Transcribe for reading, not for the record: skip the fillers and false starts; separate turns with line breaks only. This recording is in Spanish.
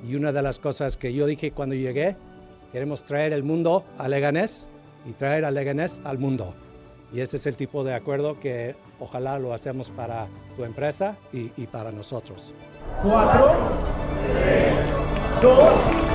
Y una de las cosas que yo dije cuando llegué, queremos traer el mundo a Leganés y traer a Leganés al mundo. Y ese es el tipo de acuerdo que ojalá lo hacemos para tu empresa y para nosotros.
4, 3, 2,